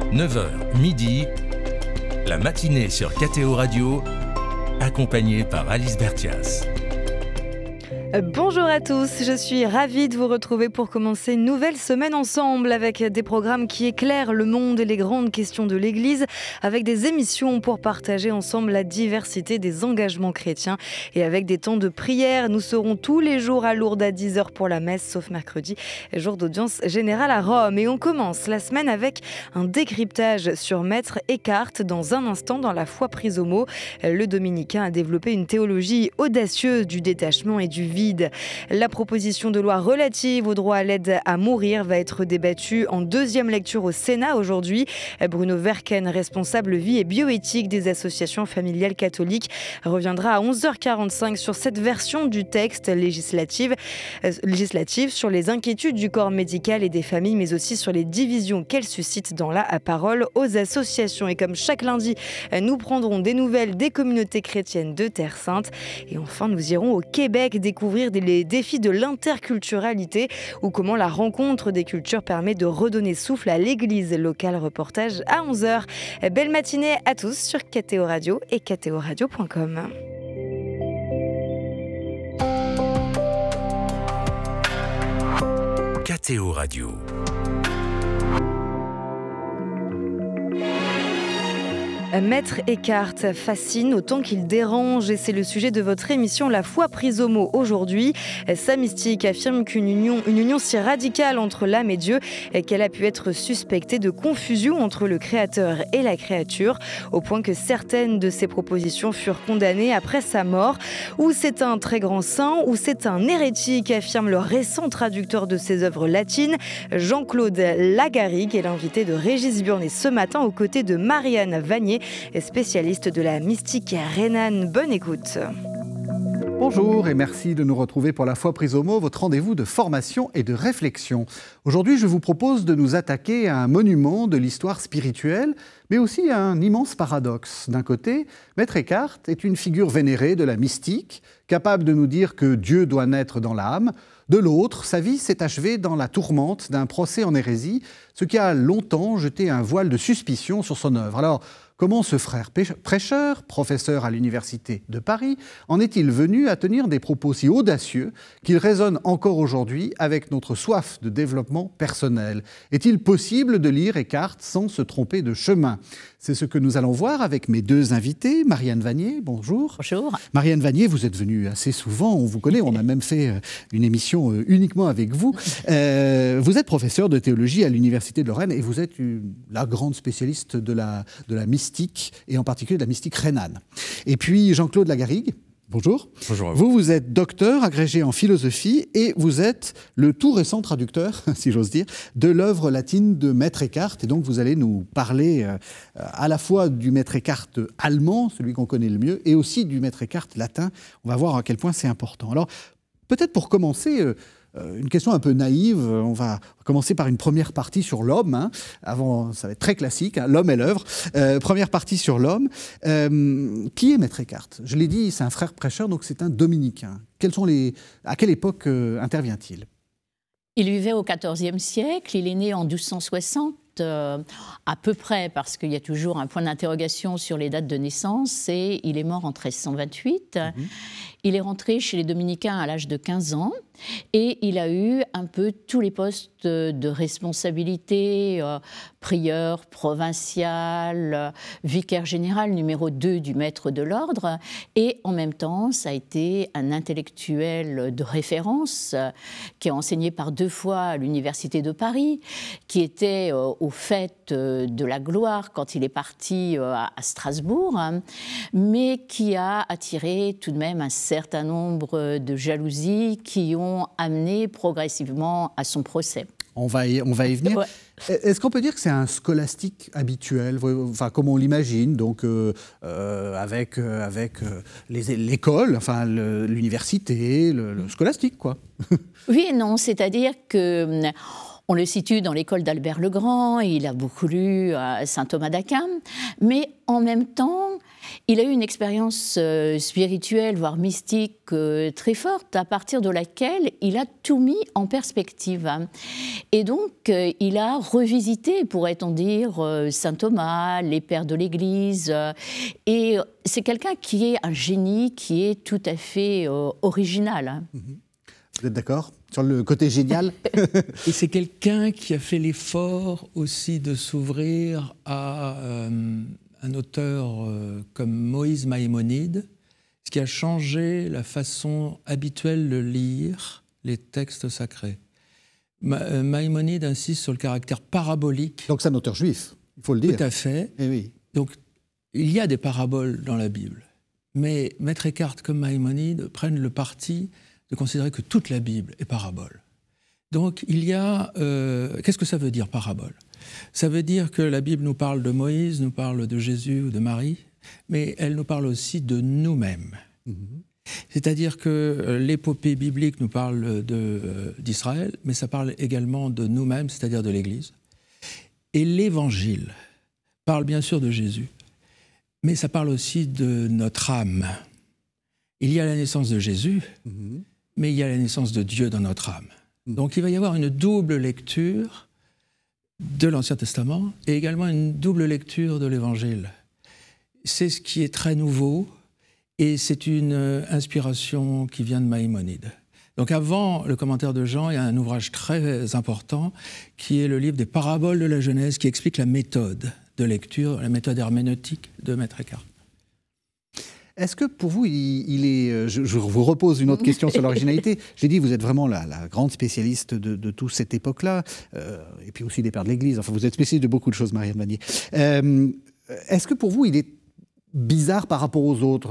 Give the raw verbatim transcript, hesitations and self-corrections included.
neuf heures, midi, la matinée sur K T O Radio, accompagnée par Alice Bertias. Bonjour à tous, je suis ravie de vous retrouver pour commencer une nouvelle semaine ensemble avec des programmes qui éclairent le monde et les grandes questions de l'Église, avec des émissions pour partager ensemble la diversité des engagements chrétiens et avec des temps de prière. Nous serons tous les jours à Lourdes à dix heures pour la messe, sauf mercredi, jour d'audience générale à Rome. Et on commence la semaine avec un décryptage sur Maître Eckhart. Dans un instant, dans La foi prise au mot, le dominicain a développé une théologie audacieuse du détachement et du vide. La proposition de loi relative au droit à l'aide à mourir va être débattue en deuxième lecture au Sénat aujourd'hui. Bruno Verken, responsable vie et bioéthique des associations familiales catholiques, reviendra à onze heures quarante-cinq sur cette version du texte législative, euh, législative sur les inquiétudes du corps médical et des familles, mais aussi sur les divisions qu'elle suscite dans la parole aux associations. Et comme chaque lundi, nous prendrons des nouvelles des communautés chrétiennes de Terre Sainte. Et enfin, nous irons au Québec découvrir les défis de l'interculturalité ou comment la rencontre des cultures permet de redonner souffle à l'église locale. Reportage à onze heures. Belle matinée à tous sur K T O Radio et K T O radio point com. K T O Radio. Maître Eckhart fascine autant qu'il dérange et c'est le sujet de votre émission La foi prise au mot aujourd'hui. Sa mystique affirme qu'une union, une union si radicale entre l'âme et Dieu qu'elle a pu être suspectée de confusion entre le créateur et la créature, au point que certaines de ses propositions furent condamnées après sa mort. Ou c'est un très grand saint, ou c'est un hérétique, affirme le récent traducteur de ses œuvres latines, Jean-Claude Lagarrigue, est l'invité de Régis Burnet ce matin aux côtés de Marianne Vanier, spécialiste de la mystique rhénane. Bonne écoute. Bonjour et merci de nous retrouver pour La foi prise au mot, votre rendez-vous de formation et de réflexion. Aujourd'hui, je vous propose de nous attaquer à un monument de l'histoire spirituelle, mais aussi à un immense paradoxe. D'un côté, Maître Eckhart est une figure vénérée de la mystique, capable de nous dire que Dieu doit naître dans l'âme. De l'autre, sa vie s'est achevée dans la tourmente d'un procès en hérésie, ce qui a longtemps jeté un voile de suspicion sur son œuvre. Alors, comment ce frère prêcheur, professeur à l'université de Paris, en est-il venu à tenir des propos si audacieux qu'ils résonnent encore aujourd'hui avec notre soif de développement personnel? Est-il possible de lire Eckhart sans se tromper de chemin? C'est ce que nous allons voir avec mes deux invités. Marianne Vanier, bonjour. Bonjour. Marianne Vanier, vous êtes venue assez souvent, on vous connaît, on a même fait une émission uniquement avec vous. Euh, vous êtes professeur de théologie à l'université de Lorraine et vous êtes une, la grande spécialiste de la, de la mystique, et en particulier de la mystique rhénane. Et puis Jean-Claude Lagarrigue, bonjour. Bonjour à vous. Vous, vous êtes docteur agrégé en philosophie et vous êtes le tout récent traducteur, si j'ose dire, de l'œuvre latine de Maître Eckhart. Et donc vous allez nous parler euh, à la fois du Maître Eckhart allemand, celui qu'on connaît le mieux, et aussi du Maître Eckhart latin. On va voir à quel point c'est important. Alors, peut-être pour commencer... Euh, Une question un peu naïve, on va commencer par une première partie sur l'homme, hein. Avant, ça va être très classique, hein, l'homme et l'œuvre. Euh, première partie sur l'homme. Euh, qui est Maître Eckhart? Je l'ai dit, c'est un frère prêcheur, donc c'est un dominicain. Quels sont les... À quelle époque euh, intervient-il? Il vivait au quatorzième siècle, il est né en douze cent soixante, euh, à peu près, parce qu'il y a toujours un point d'interrogation sur les dates de naissance, et il est mort en treize cent vingt-huit. Mmh. Il est rentré chez les dominicains à l'âge de quinze ans, et il a eu un peu tous les postes de responsabilité, euh, prieur provincial, euh, vicaire général numéro deux du maître de l'ordre, et en même temps, ça a été un intellectuel de référence euh, qui a enseigné par deux fois à l'université de Paris, qui était euh, au fait euh, de la gloire quand il est parti euh, à Strasbourg, hein, mais qui a attiré tout de même un certain nombre de jalousies qui ont amené progressivement à son procès. On va y, on va y venir. Ouais. Est-ce qu'on peut dire que c'est un scolastique habituel, enfin, comme on l'imagine, donc euh, euh, avec, euh, avec euh, les, l'école, enfin, le, l'université, le, le scolastique, quoi? Oui et non, c'est-à-dire que On le situe dans l'école d'Albert le Grand, il a beaucoup lu à saint Thomas d'Aquin, mais en même temps, il a eu une expérience euh, spirituelle, voire mystique, euh, très forte, à partir de laquelle il a tout mis en perspective. Et donc, euh, il a revisité, pourrait-on dire, euh, saint Thomas, les pères de l'Église. Euh, et c'est quelqu'un qui est un génie, qui est tout à fait euh, original. Vous êtes d'accord sur le côté génial? Et c'est quelqu'un qui a fait l'effort aussi de s'ouvrir à euh, un auteur euh, comme Moïse Maïmonide, ce qui a changé la façon habituelle de lire les textes sacrés. Ma, euh, Maïmonide insiste sur le caractère parabolique. Donc c'est un auteur juif, il faut le dire. Tout à fait. Eh oui. Donc il y a des paraboles dans la Bible, mais Maître Eckhart comme Maïmonide prennent le parti de considérer que toute la Bible est parabole. Donc il y a... Euh, qu'est-ce que ça veut dire, parabole? Ça veut dire que la Bible nous parle de Moïse, nous parle de Jésus ou de Marie, mais elle nous parle aussi de nous-mêmes. Mmh. C'est-à-dire que l'épopée biblique nous parle de, euh, d'Israël, mais ça parle également de nous-mêmes, c'est-à-dire de l'Église. Et l'Évangile parle bien sûr de Jésus, mais ça parle aussi de notre âme. Il y a la naissance de Jésus, mmh. mais il y a la naissance de Dieu dans notre âme. Mmh. Donc il va y avoir une double lecture de l'Ancien Testament et également une double lecture de l'Évangile. C'est ce qui est très nouveau et c'est une inspiration qui vient de Maïmonide. Donc avant le commentaire de Jean, il y a un ouvrage très important qui est le livre des paraboles de la Genèse qui explique la méthode de lecture, la méthode herméneutique de Maître Eckhart. Est-ce que pour vous, il, il est... Je, je vous repose une autre question sur l'originalité. J'ai dit, vous êtes vraiment la, la grande spécialiste de, de toute cette époque-là, euh, et puis aussi des pères de l'Église. Enfin, vous êtes spécialiste de beaucoup de choses, Marianne Vanier. Euh, est-ce que pour vous, il est bizarre par rapport aux autres?